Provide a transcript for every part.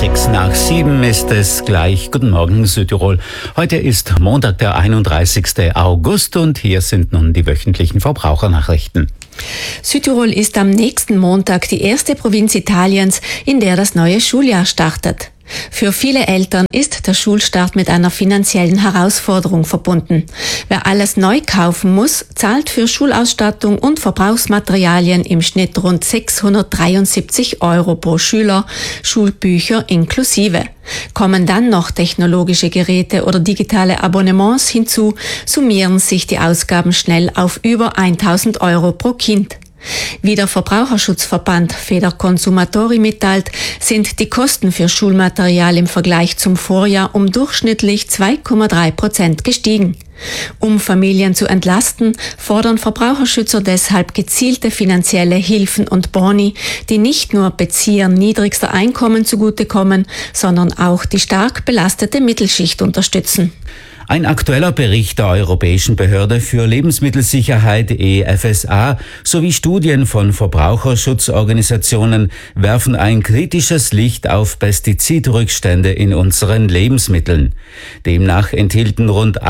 6:06 ist es gleich. Guten Morgen, Südtirol. Heute ist Montag, der 31. August und hier sind nun die wöchentlichen Verbrauchernachrichten. Südtirol ist am nächsten Montag die erste Provinz Italiens, in der das neue Schuljahr startet. Für viele Eltern ist der Schulstart mit einer finanziellen Herausforderung verbunden. Wer alles neu kaufen muss, zahlt für Schulausstattung und Verbrauchsmaterialien im Schnitt rund 673 € pro Schüler, Schulbücher inklusive. Kommen dann noch technologische Geräte oder digitale Abonnements hinzu, summieren sich die Ausgaben schnell auf über 1.000 € pro Kind. Wie der Verbraucherschutzverband Federconsumatori mitteilt, sind die Kosten für Schulmaterial im Vergleich zum Vorjahr um durchschnittlich 2,3% gestiegen. Um Familien zu entlasten, fordern Verbraucherschützer deshalb gezielte finanzielle Hilfen und Boni, die nicht nur Beziehern niedrigster Einkommen zugutekommen, sondern auch die stark belastete Mittelschicht unterstützen. Ein aktueller Bericht der Europäischen Behörde für Lebensmittelsicherheit EFSA sowie Studien von Verbraucherschutzorganisationen werfen ein kritisches Licht auf Pestizidrückstände in unseren Lebensmitteln. Demnach enthielten rund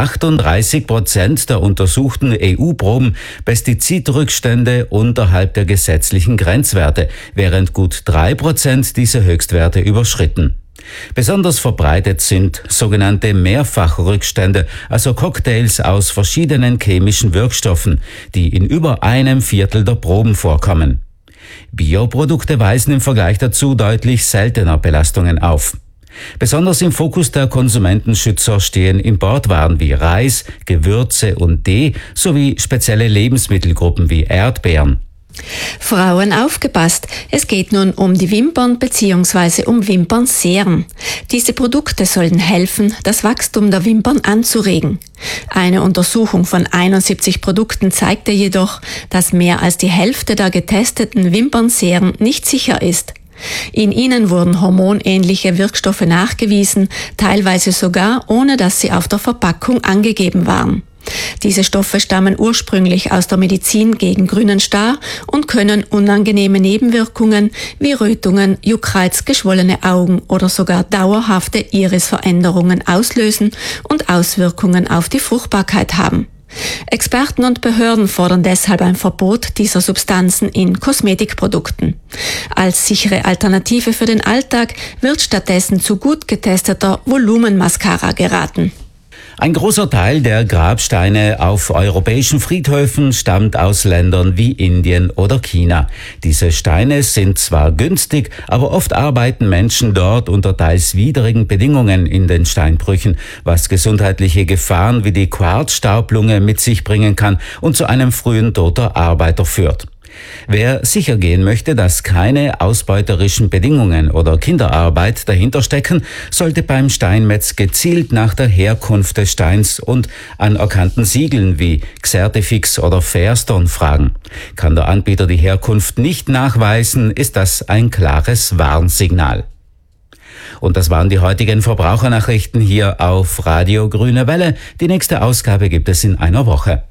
38% der untersuchten EU-Proben Pestizidrückstände unterhalb der gesetzlichen Grenzwerte, während gut 3% diese Höchstwerte überschritten. Besonders verbreitet sind sogenannte Mehrfachrückstände, also Cocktails aus verschiedenen chemischen Wirkstoffen, die in über 1/4 der Proben vorkommen. Bioprodukte weisen im Vergleich dazu deutlich seltener Belastungen auf. Besonders im Fokus der Konsumentenschützer stehen Importwaren wie Reis, Gewürze und Tee sowie spezielle Lebensmittelgruppen wie Erdbeeren. Frauen aufgepasst, es geht nun um die Wimpern bzw. um Wimpernseren. Diese Produkte sollen helfen, das Wachstum der Wimpern anzuregen. Eine Untersuchung von 71 Produkten zeigte jedoch, dass mehr als die Hälfte der getesteten Wimpernseren nicht sicher ist. In ihnen wurden hormonähnliche Wirkstoffe nachgewiesen, teilweise sogar ohne dass sie auf der Verpackung angegeben waren. Diese Stoffe stammen ursprünglich aus der Medizin gegen grünen Star und können unangenehme Nebenwirkungen wie Rötungen, Juckreiz, geschwollene Augen oder sogar dauerhafte Irisveränderungen auslösen und Auswirkungen auf die Fruchtbarkeit haben. Experten und Behörden fordern deshalb ein Verbot dieser Substanzen in Kosmetikprodukten. Als sichere Alternative für den Alltag wird stattdessen zu gut getesteter Volumenmascara geraten. Ein großer Teil der Grabsteine auf europäischen Friedhöfen stammt aus Ländern wie Indien oder China. Diese Steine sind zwar günstig, aber oft arbeiten Menschen dort unter teils widrigen Bedingungen in den Steinbrüchen, was gesundheitliche Gefahren wie die Quarzstaublunge mit sich bringen kann und zu einem frühen Tod der Arbeiter führt. Wer sicher gehen möchte, dass keine ausbeuterischen Bedingungen oder Kinderarbeit dahinter stecken, sollte beim Steinmetz gezielt nach der Herkunft des Steins und anerkannten Siegeln wie Xertifix oder Fairstone fragen. Kann der Anbieter die Herkunft nicht nachweisen, ist das ein klares Warnsignal. Und das waren die heutigen Verbrauchernachrichten hier auf Radio Grüne Welle. Die nächste Ausgabe gibt es in einer Woche.